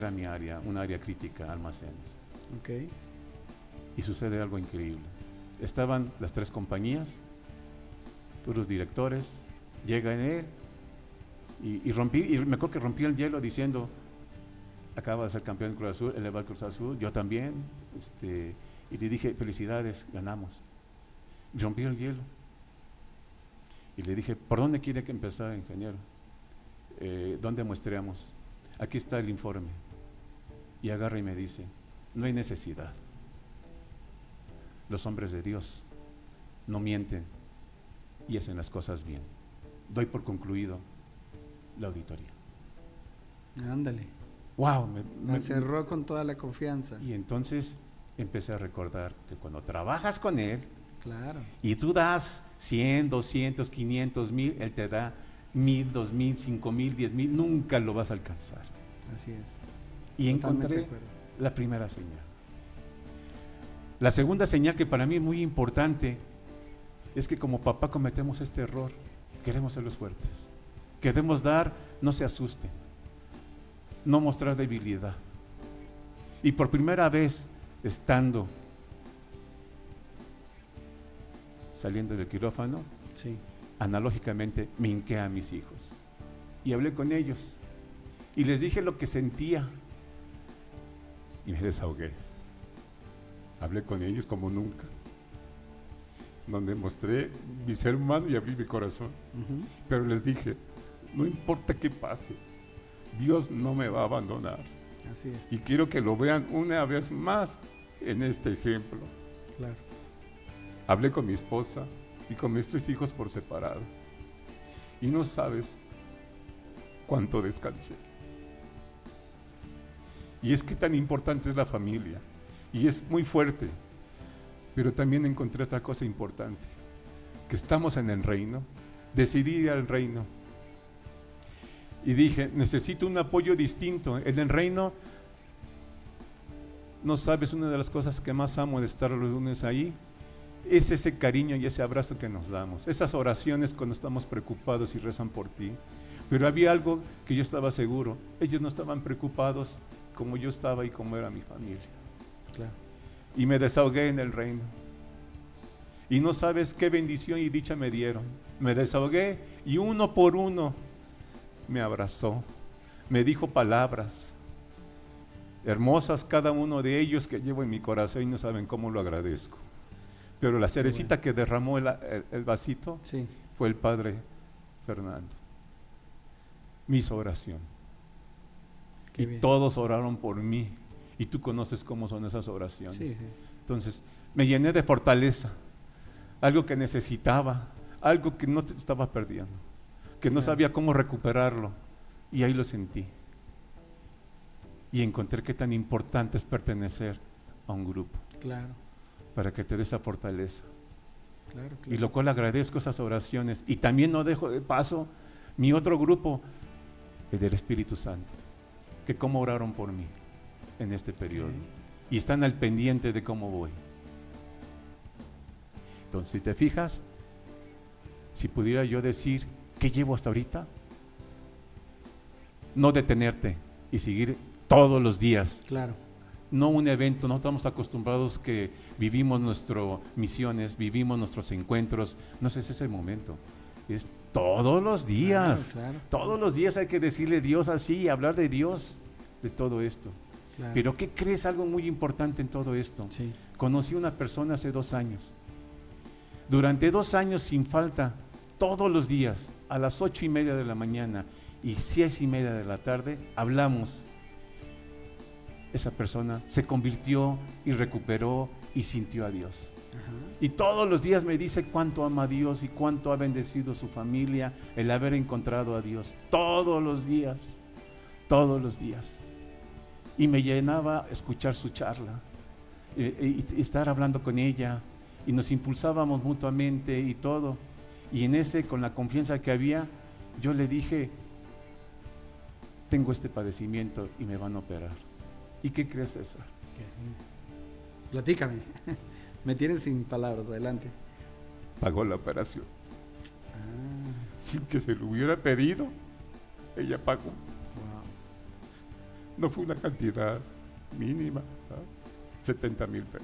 era mi área, un área crítica, almacenes. Ok. Y sucede algo increíble. Estaban las 3 compañías, puros directores, llega en él y me acuerdo que rompí el hielo diciendo, acaba de ser campeón del Cruz Azul, él le va al Cruz Azul, yo también, y le dije, felicidades, ganamos. Y rompí el hielo. Y le dije, ¿por dónde quiere que empezar, ingeniero? ¿Dónde muestreamos? Aquí está el informe. Y agarra y me dice, no hay necesidad. Los hombres de Dios no mienten y hacen las cosas bien. Doy por concluido la auditoría. Ándale. ¡Wow! Me cerró con toda la confianza. Y entonces empecé a recordar que cuando trabajas con Él, claro, y tú das 100, 200, 500, 1000, Él te da 1000, 2000, 5000, 10,000, nunca lo vas a alcanzar. así es. Y Totalmente de encontré acuerdo. la primera señal. La segunda señal, que para mí es muy importante, es que como papá cometemos este error. Queremos ser los fuertes, queremos dar, no se asusten, no mostrar debilidad. Y por primera vez, estando saliendo del quirófano, Sí. analógicamente me hinqué a mis hijos y hablé con ellos y les dije lo que sentía y me desahogué. Hablé con ellos como nunca, donde mostré mi ser humano y abrí mi corazón. Uh-huh. Pero les dije, no importa qué pase, Dios no me va a abandonar. Así es. Y quiero que lo vean una vez más en este ejemplo. Claro. Hablé con mi esposa y con mis 3 hijos por separado. Y no sabes cuánto descansé. Y es que tan importante es la familia. Y es muy fuerte. Pero también encontré otra cosa importante. Que estamos en el reino. Decidí ir al reino. Y dije, necesito un apoyo distinto. En el reino, no sabes, una de las cosas que más amo de estar los lunes ahí, es ese cariño y ese abrazo que nos damos. Esas oraciones cuando estamos preocupados y rezan por ti. Pero había algo que yo estaba seguro. Ellos no estaban preocupados como yo estaba y como era mi familia. Claro. Y me desahogué en el reino. Y no sabes qué bendición y dicha me dieron. Me desahogué y uno por uno me abrazó, me dijo palabras hermosas, cada uno de ellos, que llevo en mi corazón y no saben cómo lo agradezco. Pero la cerecita que derramó el vasito, sí, fue el padre Fernando. Me hizo oración. Qué y bien. Todos oraron por mí. Y tú conoces cómo son esas oraciones. Sí, sí. Entonces, me llené de fortaleza. Algo que necesitaba, algo que no te estaba perdiendo, que no sabía cómo recuperarlo. Y ahí lo sentí. Y encontré qué tan importante es pertenecer a un grupo. Claro. Para que te dé esa fortaleza. Claro. Y lo cual agradezco esas oraciones. Y también no dejo de paso mi otro grupo, el del Espíritu Santo, que cómo oraron por mí en este periodo. Y están al pendiente de cómo voy. Entonces, si te fijas, si pudiera yo decir qué llevo hasta ahorita, no detenerte y seguir todos los días. Claro. No un evento, no estamos acostumbrados que vivimos nuestras misiones, vivimos nuestros encuentros. No sé si es el momento. Es todos los días. Claro. Todos los días hay que decirle a Dios así y hablar de Dios, de todo esto. Claro. Pero ¿qué crees? Algo muy importante en todo esto. Sí. Conocí a una persona hace 2 años. Durante 2 años sin falta, todos los días, a las 8:30 de la mañana y 6:30 de la tarde, hablamos. Esa persona se convirtió y recuperó y sintió a Dios. Ajá. Y todos los días me dice cuánto ama a Dios y cuánto ha bendecido su familia el haber encontrado a Dios. Todos los días. Y me llenaba escuchar su charla y estar hablando con ella, y nos impulsábamos mutuamente y todo. Y en ese, con la confianza que había, yo le dije, tengo este padecimiento y me van a operar. ¿Y qué crees, César? Platícame. Me tienes sin palabras, adelante. Pagó la operación. Sin que se lo hubiera pedido, ella pagó. Wow. no fue una cantidad mínima, ¿sabes? 70,000 pesos.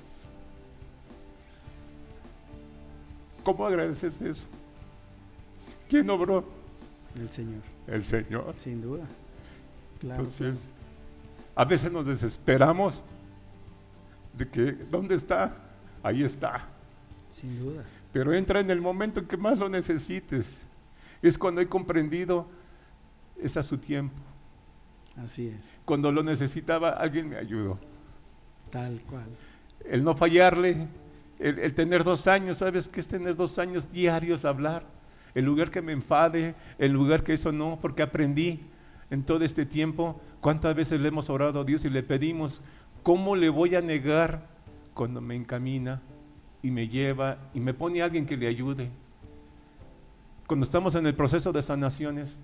¿Cómo agradeces eso? ¿Quién obró? El Señor. El Señor. Sin duda. Claro. Entonces, a veces nos desesperamos de que, ¿dónde está? Ahí está. Sin duda. Pero entra en el momento en que más lo necesites. Es cuando he comprendido, es a su tiempo. Así es. Cuando lo necesitaba, alguien me ayudó. Tal cual. El no fallarle, el tener 2 años, ¿sabes qué es tener 2 años diarios a hablar? El lugar que me enfade, el lugar que eso no, porque aprendí en todo este tiempo, cuántas veces le hemos orado a Dios y le pedimos, ¿cómo le voy a negar cuando me encamina y me lleva y me pone a alguien que le ayude? Cuando estamos en el proceso de sanaciones,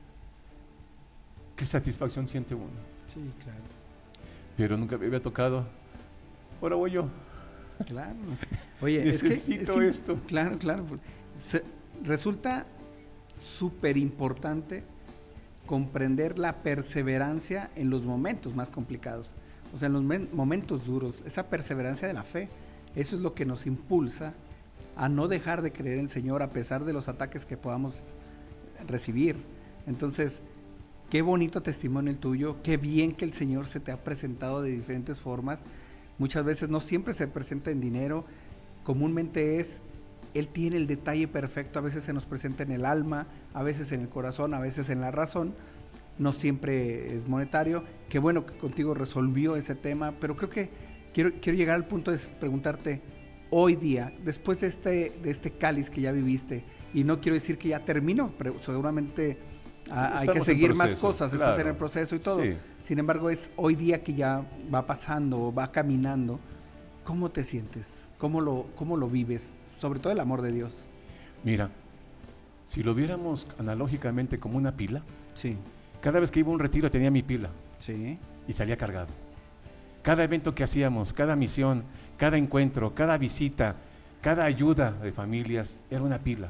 qué satisfacción siente uno. Sí, claro. Pero nunca me había tocado, ahora voy yo. Claro. Oye, Necesito esto. Claro, claro. Resulta súper importante comprender la perseverancia en los momentos más complicados, o sea, en los momentos duros, esa perseverancia de la fe. Eso es lo que nos impulsa a no dejar de creer en el Señor a pesar de los ataques que podamos recibir. Entonces, qué bonito testimonio el tuyo, qué bien que el Señor se te ha presentado de diferentes formas. Muchas veces no siempre se presenta en dinero, comúnmente Él tiene el detalle perfecto, a veces se nos presenta en el alma, a veces en el corazón, a veces en la razón, no siempre es monetario. Qué bueno que contigo resolvió ese tema, pero creo que quiero llegar al punto de preguntarte, hoy día, después de este cáliz que ya viviste, y no quiero decir que ya terminó, pero seguramente hay que seguir más cosas, claro. Estás en el proceso y todo, sí. Sin embargo es hoy día que ya va pasando, va caminando, ¿cómo te sientes? ¿Cómo lo vives? Sobre todo el amor de Dios. Mira, si lo viéramos analógicamente como una pila, sí. Cada vez que iba a un retiro tenía mi pila, sí. Y salía cargado. Cada evento que hacíamos, cada misión, cada encuentro, cada visita, cada ayuda de familias, era una pila.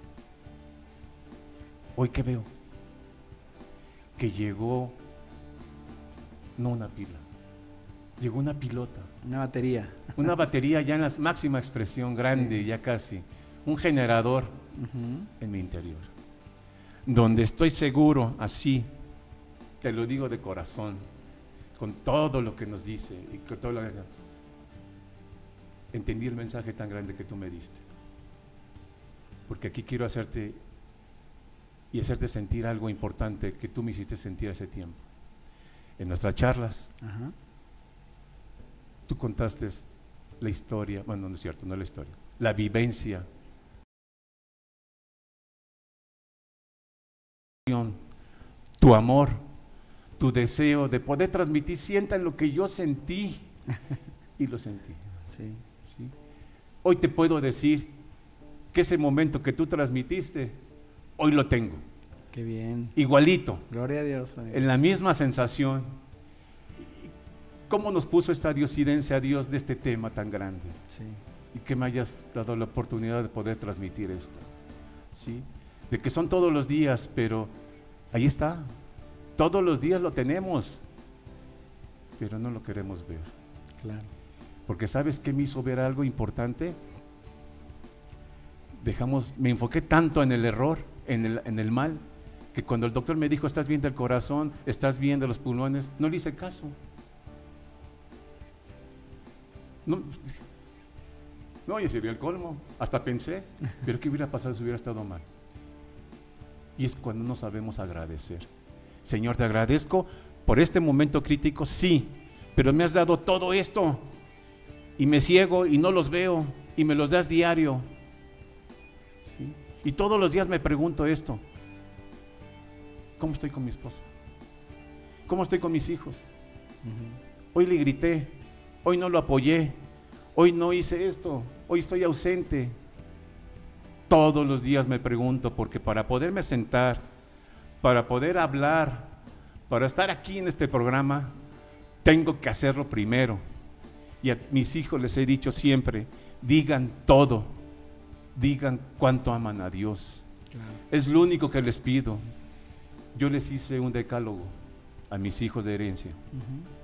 Hoy, ¿qué veo? Que llegó, no una pila, llegó una pilota. Una batería. Una batería ya en la máxima expresión, grande, sí. Ya casi. Un generador en mi interior. Donde estoy seguro, así, te lo digo de corazón, con todo lo que nos dice y con todo lo que... Entendí el mensaje tan grande que tú me diste. Porque aquí quiero hacerte sentir algo importante que tú me hiciste sentir hace tiempo. En nuestras charlas, tú contaste la historia, bueno, no es cierto, no la historia, la vivencia, tu amor, tu deseo de poder transmitir, sientan lo que yo sentí y lo sentí. Sí. ¿Sí? Hoy te puedo decir que ese momento que tú transmitiste, hoy lo tengo. Qué bien. Igualito. Gloria a Dios. Amigo. En la misma sensación. ¿Cómo nos puso esta diosidencia a Dios de este tema tan grande? Sí. Y que me hayas dado la oportunidad de poder transmitir esto. ¿Sí? De que son todos los días, pero ahí está. Todos los días lo tenemos, pero no lo queremos ver. Claro. Porque ¿sabes qué me hizo ver algo importante? Me enfoqué tanto en el error, en el mal, que cuando el doctor me dijo, estás bien del corazón, estás bien de los pulmones, no le hice caso. No, ya sería el colmo. Hasta pensé, pero ¿qué hubiera pasado si hubiera estado mal? Y es cuando no sabemos agradecer. Señor, te agradezco por este momento crítico, sí, pero me has dado todo esto y me ciego y no los veo y me los das diario. ¿Sí? Y todos los días me pregunto esto: ¿cómo estoy con mi esposa? ¿Cómo estoy con mis hijos? Hoy le grité, hoy no lo apoyé, hoy no hice esto, hoy estoy ausente. Todos los días me pregunto, porque para poderme sentar, para poder hablar, para estar aquí en este programa, tengo que hacerlo primero. Y a mis hijos les he dicho siempre, digan todo, digan cuánto aman a Dios. Claro. Es lo único que les pido. Yo les hice un decálogo a mis hijos de herencia.